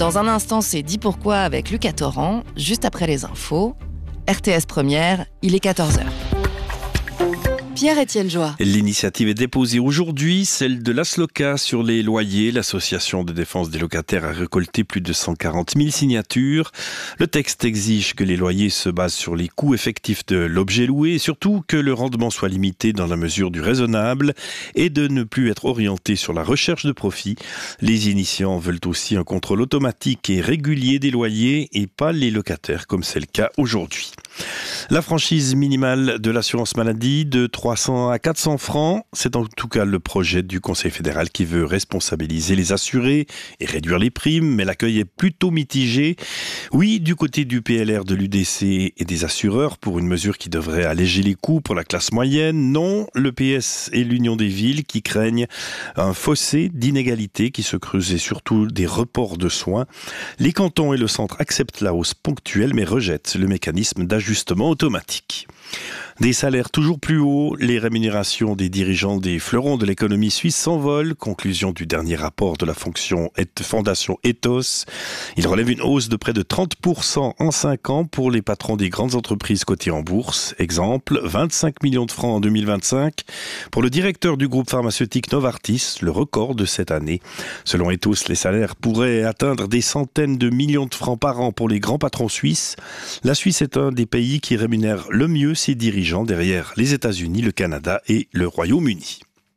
Dans un instant, c'est Dis pourquoi avec Lucas Torrent, juste après les infos. RTS Première, il est 14h. Pierre-Étienne Joie. L'initiative est déposée aujourd'hui, celle de l'ASLOCA sur les loyers. L'association de défense des locataires a récolté plus de 140 000 signatures. Le texte exige que les loyers se basent sur les coûts effectifs de l'objet loué et surtout que le rendement soit limité dans la mesure du raisonnable et de ne plus être orienté sur la recherche de profit. Les initiants veulent aussi un contrôle automatique et régulier des loyers et pas les locataires comme c'est le cas aujourd'hui. La franchise minimale de l'assurance maladie de 300 à 400 francs, c'est en tout cas le projet du Conseil fédéral qui veut responsabiliser les assurés et réduire les primes, mais l'accueil est plutôt mitigé. Oui, du côté du PLR, de l'UDC et des assureurs pour une mesure qui devrait alléger les coûts pour la classe moyenne. Non, le PS et l'Union des villes qui craignent un fossé d'inégalité qui se creuse et surtout des reports de soins. Les cantons et le centre acceptent la hausse ponctuelle mais rejettent le mécanisme d'ajustement automatique. Des salaires toujours plus hauts, les rémunérations des dirigeants des fleurons de l'économie suisse s'envolent. Conclusion du dernier rapport de la fondation Ethos. Il relève une hausse de près de 30% en 5 ans pour les patrons des grandes entreprises cotées en bourse. Exemple, 25 millions de francs en 2025. Pour le directeur du groupe pharmaceutique Novartis, le record de cette année. Selon Ethos, les salaires pourraient atteindre des centaines de millions de francs par an pour les grands patrons suisses. La Suisse est un des pays qui rémunère le mieux ses dirigeants derrière les États-Unis, le Canada et le Royaume-Uni.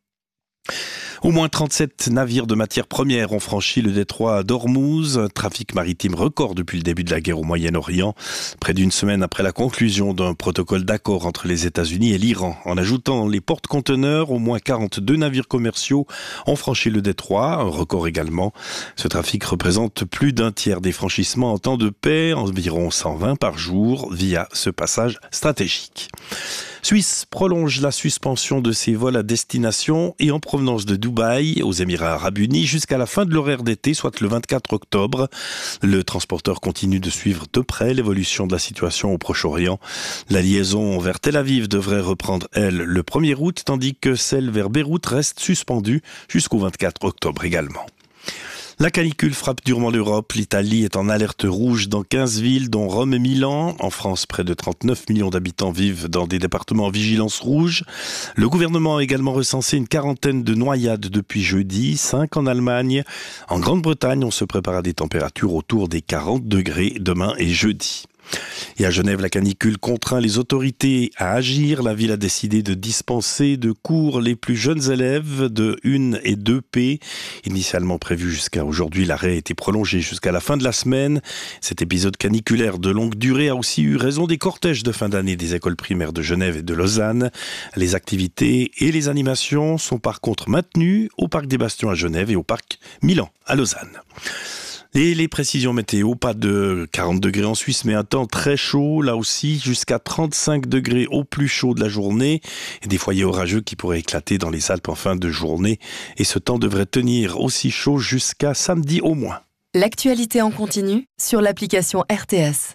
Au moins 37 navires de matières premières ont franchi le détroit d'Ormuz, un trafic maritime record depuis le début de la guerre au Moyen-Orient, près d'une semaine après la conclusion d'un protocole d'accord entre les États-Unis et l'Iran. En ajoutant les porte-conteneurs, au moins 42 navires commerciaux ont franchi le détroit, un record également. Ce trafic représente plus d'un tiers des franchissements en temps de paix, environ 120 par jour, via ce passage stratégique. Suisse prolonge la suspension de ses vols à destination et en provenance de Dubaï aux Émirats Arabes Unis jusqu'à la fin de l'horaire d'été, soit le 24 octobre. Le transporteur continue de suivre de près l'évolution de la situation au Proche-Orient. La liaison vers Tel Aviv devrait reprendre, elle, le 1er août, tandis que celle vers Beyrouth reste suspendue jusqu'au 24 octobre également. La canicule frappe durement l'Europe. L'Italie est en alerte rouge dans 15 villes, dont Rome et Milan. En France, près de 39 millions d'habitants vivent dans des départements en vigilance rouge. Le gouvernement a également recensé une quarantaine de noyades depuis jeudi, 5 en Allemagne. En Grande-Bretagne, on se prépare à des températures autour des 40 degrés demain et jeudi. Et à Genève, la canicule contraint les autorités à agir. La ville a décidé de dispenser de cours les plus jeunes élèves de 1 et 2P. Initialement prévu jusqu'à aujourd'hui, l'arrêt a été prolongé jusqu'à la fin de la semaine. Cet épisode caniculaire de longue durée a aussi eu raison des cortèges de fin d'année des écoles primaires de Genève et de Lausanne. Les activités et les animations sont par contre maintenues au Parc des Bastions à Genève et au Parc Milan à Lausanne. Et les précisions météo, pas de 40 degrés en Suisse, mais un temps très chaud, là aussi, jusqu'à 35 degrés au plus chaud de la journée, et des foyers orageux qui pourraient éclater dans les Alpes en fin de journée. Et ce temps devrait tenir aussi chaud jusqu'à samedi au moins. L'actualité en continu sur l'application RTS.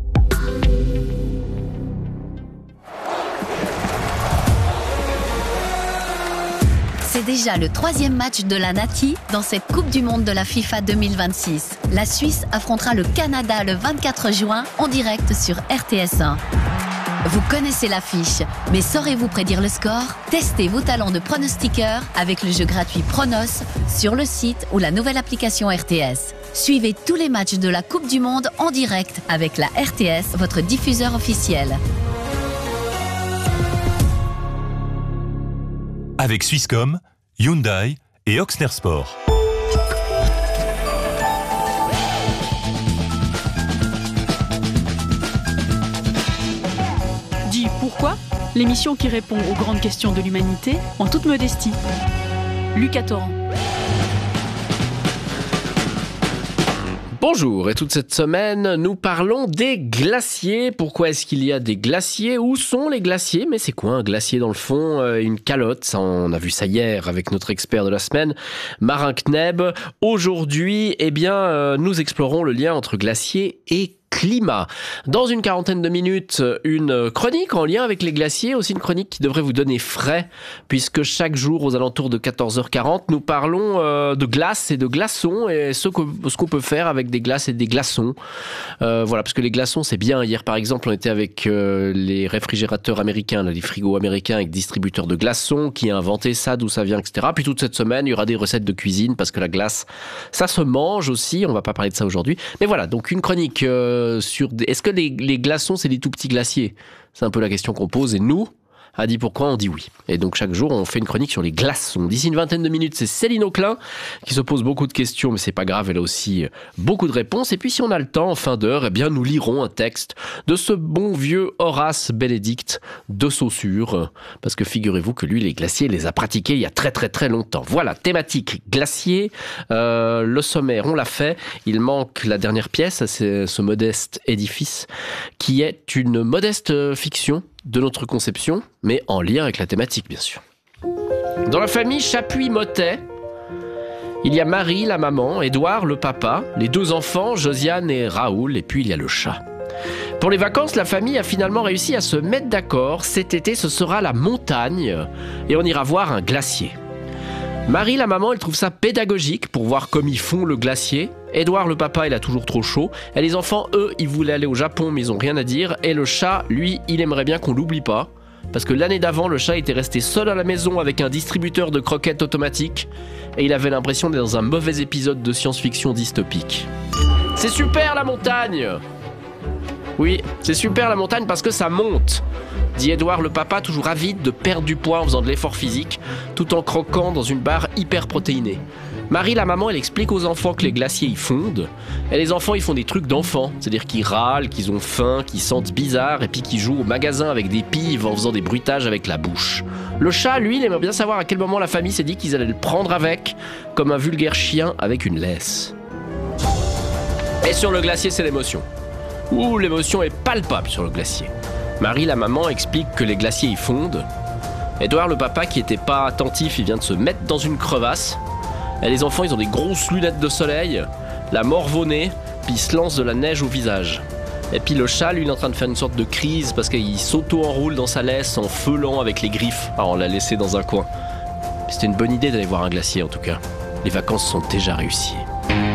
C'est déjà le 3e match de la Nati dans cette Coupe du Monde de la FIFA 2026. La Suisse affrontera le Canada le 24 juin en direct sur RTS1. Vous connaissez l'affiche, mais saurez-vous prédire le score ? Testez vos talents de pronostiqueur avec le jeu gratuit Pronos sur le site ou la nouvelle application RTS. Suivez tous les matchs de la Coupe du Monde en direct avec la RTS, votre diffuseur officiel. Avec Swisscom, Hyundai et Ochsner Sport. Dis pourquoi ? L'émission qui répond aux grandes questions de l'humanité en toute modestie. Lucas Torrent. Bonjour, et toute cette semaine, nous parlons des glaciers. Pourquoi est-ce qu'il y a des glaciers ? Où sont les glaciers ? Mais c'est quoi un glacier dans le fond ? Une calotte, ça, on a vu ça hier avec notre expert de la semaine, Marin Kneb. Aujourd'hui, nous explorons le lien entre glacier et climat. Dans une quarantaine de minutes, une chronique en lien avec les glaciers, aussi une chronique qui devrait vous donner frais, puisque chaque jour aux alentours de 14h40, nous parlons de glace et de glaçons et ce qu'on peut faire avec des glaces et des glaçons. Voilà, parce que les glaçons, c'est bien. Hier, par exemple, on était avec les réfrigérateurs américains, les frigos américains avec distributeurs de glaçons, qui a inventé ça, d'où ça vient, etc. Puis toute cette semaine, il y aura des recettes de cuisine, parce que la glace, ça se mange aussi. On va pas parler de ça aujourd'hui. Mais voilà, donc une chronique sur... Est-ce que les glaçons, c'est des tout petits glaciers ? C'est un peu la question qu'on pose. Et nous, a dit pourquoi, on dit oui. Et donc chaque jour, on fait une chronique sur les glaçons. D'ici une vingtaine de minutes, c'est Céline Auclin qui se pose beaucoup de questions, mais c'est pas grave, elle a aussi beaucoup de réponses. Et puis si on a le temps, en fin d'heure, eh bien nous lirons un texte de ce bon vieux Horace Bénédicte de Saussure, parce que figurez-vous que lui, les glaciers, les a pratiqués il y a très très très longtemps. Voilà, thématique glacier, le sommaire, on l'a fait. Il manque la dernière pièce, c'est ce modeste édifice, qui est une modeste fiction de notre conception, mais en lien avec la thématique, bien sûr. Dans la famille Chapuis-Mottet, il y a Marie, la maman, Édouard, le papa, les deux enfants, Josiane et Raoul, et puis il y a le chat. Pour les vacances, la famille a finalement réussi à se mettre d'accord. Cet été, ce sera la montagne, et on ira voir un glacier. Marie, la maman, elle trouve ça pédagogique pour voir comme ils font le glacier. Édouard, le papa, il a toujours trop chaud. Et les enfants, eux, ils voulaient aller au Japon, mais ils ont rien à dire. Et le chat, lui, il aimerait bien qu'on l'oublie pas. Parce que l'année d'avant, le chat était resté seul à la maison avec un distributeur de croquettes automatique. Et il avait l'impression d'être dans un mauvais épisode de science-fiction dystopique. C'est super la montagne! Oui, c'est super la montagne parce que ça monte, dit Édouard le papa, toujours avide de perdre du poids en faisant de l'effort physique, tout en croquant dans une barre hyper protéinée. Marie, la maman, elle explique aux enfants que les glaciers ils fondent, et les enfants ils font des trucs d'enfants, c'est-à-dire qu'ils râlent, qu'ils ont faim, qu'ils sentent bizarre, et puis qu'ils jouent au magasin avec des pives en faisant des bruitages avec la bouche. Le chat, lui, il aimerait bien savoir à quel moment la famille s'est dit qu'ils allaient le prendre avec, comme un vulgaire chien avec une laisse. Et sur le glacier, c'est l'émotion. Ouh, l'émotion est palpable sur le glacier. Marie, la maman, explique que les glaciers y fondent. Édouard, le papa, qui était pas attentif, il vient de se mettre dans une crevasse. Et les enfants, ils ont des grosses lunettes de soleil, la morve au nez, puis ils se lancent de la neige au visage. Et puis le chat, lui, il est en train de faire une sorte de crise parce qu'il s'auto-enroule dans sa laisse en feulant avec les griffes. Ah, on l'a laissé dans un coin. C'était une bonne idée d'aller voir un glacier, en tout cas. Les vacances sont déjà réussies.